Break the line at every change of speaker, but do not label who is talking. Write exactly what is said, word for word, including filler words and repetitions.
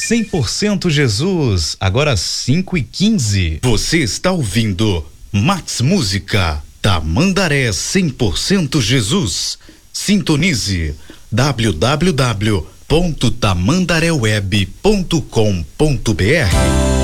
cem por cento Jesus, agora cinco e quinze.
Você está ouvindo Max Música, Tamandaré cem por cento Jesus. Sintonize w w w ponto tamandaré web ponto com ponto b r.